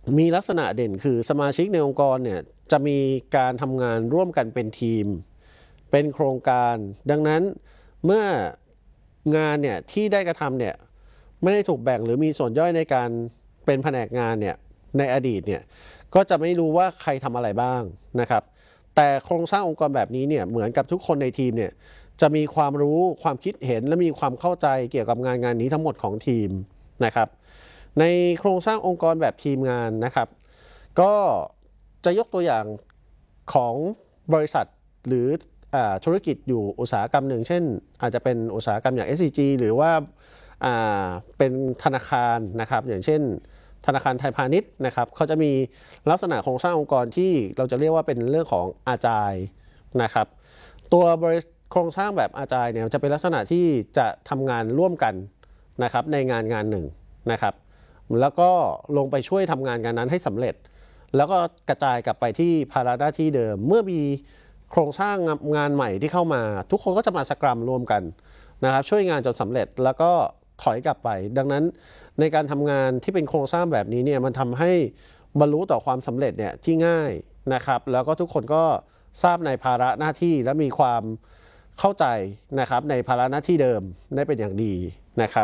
มีลักษณะเด่นคือสมาชิกในองค์กรเนี่ยจะมีการทำงานร่วมกันเป็นทีมเป็นโครงการดังนั้นเมื่องานเนี่ยที่ได้กระทำเนี่ยไม่ได้ถูกแบ่งหรือมีส่วนย่อยในการเป็นแผนกงานเนี่ยในอดีตเนี่ยก็จะไม่รู้ว่าใครทำอะไรบ้างนะครับแต่โครงสร้างองค์กรแบบนี้เนี่ยเหมือนกับทุกคนในทีมเนี่ยจะมีความรู้ความคิดเห็นและมีความเข้าใจเกี่ยวกับงานนี้ทั้งหมดของทีมนะครับในโครงสร้างองค์กรแบบทีมงานนะครับก็จะยกตัวอย่างของบริษัทหรือธุรกิจอยู่อุตสาหกรรมหนึ่งเช่นอาจจะเป็นอุตสาหกรรมอย่าง SCG หรือว่าเป็นธนาคารนะครับอย่างเช่นธนาคารไทยพาณิชย์นะครับเขาจะมีลักษณะโครงสร้างองค์กรที่เราจะเรียกว่าเป็นเรื่องของอาจายนะครับตัวโครงสร้างแบบอาจายเนี่ยจะเป็นลักษณะที่จะทำงานร่วมกันนะครับในงานหนึ่งนะครับแล้วก็ลงไปช่วยทำงานนั้นให้สำเร็จแล้วก็กระจายกลับไปที่ภาระหน้าที่เดิมเมื่อมีโครงสร้างงานใหม่ที่เข้ามาทุกคนก็จะมาสกรัมรวมกันนะครับช่วยงานจนสำเร็จแล้วก็ถอยกลับไปดังนั้นในการทำงานที่เป็นโครงสร้างแบบนี้เนี่ยมันทำให้บรรลุต่อความสำเร็จเนี่ยที่ง่ายนะครับแล้วก็ทุกคนก็ทราบในภาระหน้าที่และมีความเข้าใจนะครับในภาระหน้าที่เดิมได้เป็นอย่างดีนะครับ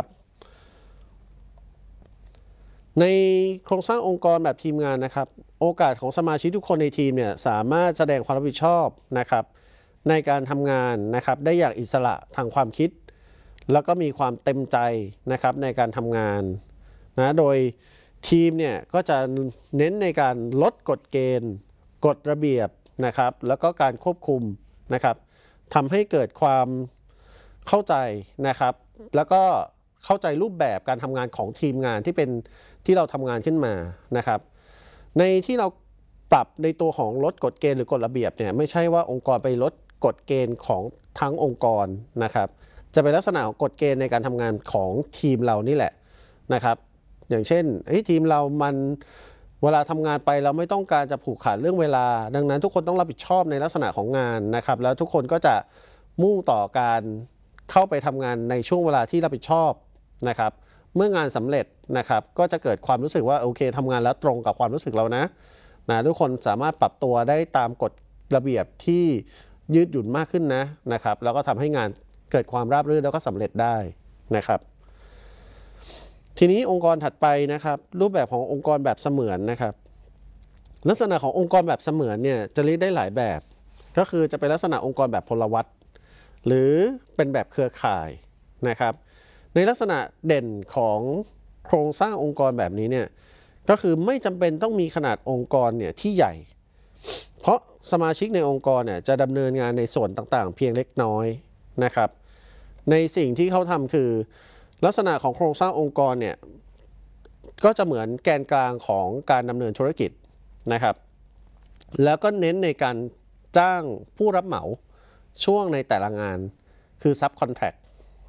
ในโครงสร้างองค์กรแบบทีมงานนะครับโอกาสของสมาชิกทุกคนในทีมเนี่ยสามารถแสดงความรับผิดชอบนะครับในการทำงานนะครับได้อย่างอิสระทางความคิดแล้วก็มีความเต็มใจนะครับในการทำงานนะโดยทีมเนี่ยก็จะเน้นในการลดกฎเกณฑ์กฎระเบียบนะครับแล้วก็การควบคุมนะครับทำให้เกิดความเข้าใจนะครับแล้วก็เข้าใจรูปแบบการทำงานของทีมงานที่เราทำงานขึ้นมานะครับในที่เราปรับในตัวของลดกฎเกณฑ์หรือกฎระเบียบเนี่ยไม่ใช่ว่าองค์กรไปลดกฎเกณฑ์ของทั้งองค์กรนะครับจะเป็นลักษณะของกฎเกณฑ์ในการทำงานของทีมเรานี่แหละนะครับอย่างเช่นทีมเรามันเวลาทำงานไปเราไม่ต้องการจะผูกขาดเรื่องเวลาดังนั้นทุกคนต้องรับผิดชอบในลักษณะของงานนะครับแล้วทุกคนก็จะมุ่งต่อการเข้าไปทำงานในช่วงเวลาที่รับผิดชอบนะครับเมื่องานสำเร็จนะครับก็จะเกิดความรู้สึกว่าโอเคทำงานแล้วตรงกับความรู้สึกเรานะทุกคนสามารถปรับตัวได้ตามกฎระเบียบที่ยืดหยุ่นมากขึ้นนะครับแล้วก็ทำให้งานเกิดความราบรื่นแล้วก็สำเร็จได้นะครับทีนี้องค์กรถัดไปนะครับรูปแบบขององค์กรแบบเสมือนนะครับลักษณะขององค์กรแบบเสมือนเนี่ยจะเรียกได้หลายแบบก็คือจะเป็นลักษณะองค์กรแบบพลวัตหรือเป็นแบบเครือข่ายนะครับในลักษณะเด่นของโครงสร้างองค์กรแบบนี้เนี่ยก็คือไม่จำเป็นต้องมีขนาดองค์กรเนี่ยที่ใหญ่เพราะสมาชิกในองค์กรเนี่ยจะดำเนินงานในส่วนต่างๆเพียงเล็กน้อยนะครับในสิ่งที่เขาทำคือลักษณะของโครงสร้างองค์กรเนี่ยก็จะเหมือนแกนกลางของการดำเนินธุรกิจนะครับแล้วก็เน้นในการจ้างผู้รับเหมาช่วงในแต่ละงานคือ Subcontract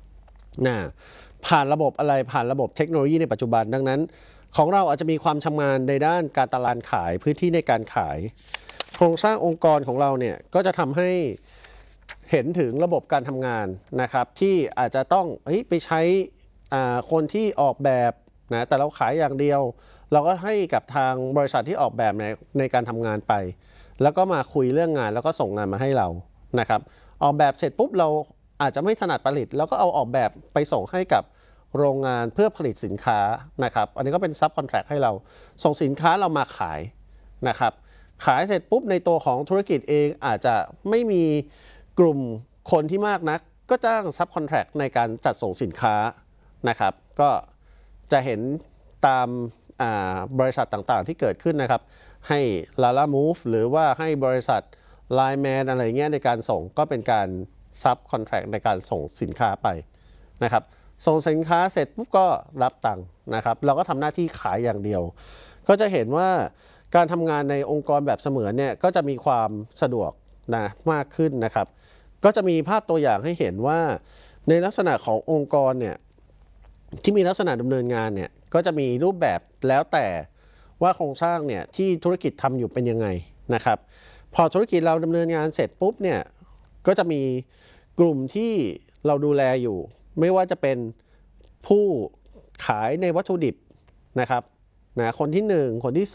ผ่านระบบอะไรผ่านระบบเทคโนโลยีในปัจจุบันดังนั้นของเราอาจจะมีความชำนาญในด้านการตลาดขายพื้นที่ในการขายโครงสร้างองค์กรของเราเนี่ยก็จะทำให้เห็นถึงระบบการทำงานนะครับที่อาจจะต้องไปใช้คนที่ออกแบบนะแต่เราขายอย่างเดียวเราก็ให้กับทางบริษัทที่ออกแบบในการทำงานไปแล้วก็มาคุยเรื่องงานแล้วก็ส่งงานมาให้เรานะครับออกแบบเสร็จปุ๊บเราอาจจะไม่ถนัดผลิตแล้วก็เอาออกแบบไปส่งให้กับโรงงานเพื่อผลิตสินค้านะครับอันนี้ก็เป็นซับคอนแทรคให้เราส่งสินค้าเรามาขายนะครับขายเสร็จปุ๊บในตัวของธุรกิจเองอาจจะไม่มีกลุ่มคนที่มากนักก็จ้างซับคอนแทรคในการจัดส่งสินค้านะครับก็จะเห็นตามบริษัทต่างๆที่เกิดขึ้นนะครับให้ Lala Move หรือว่าให้บริษัท Line Man อะไรเงี้ยในการส่งก็เป็นการซับคอนแทรคในการส่งสินค้าไปนะครับส่งสินค้าเสร็จปุ๊บก็รับตังค์นะครับเราก็ทำหน้าที่ขายอย่างเดียวก็จะเห็นว่าการทำงานในองค์กรแบบเสมือนเนี่ยก็จะมีความสะดวกมากขึ้นนะครับก็จะมีภาพตัวอย่างให้เห็นว่าในลักษณะขององค์กรเนี่ยที่มีลักษณะดำเนินงานเนี่ยก็จะมีรูปแบบแล้วแต่ว่าโครงสร้างเนี่ยที่ธุรกิจทำอยู่เป็นยังไงนะครับพอธุรกิจเราดำเนินงานเสร็จปุ๊บเนี่ยก็จะมีกลุ่มที่เราดูแลอยู่ไม่ว่าจะเป็นผู้ขายในวัตถุดิบนะครับคนที่1คนที่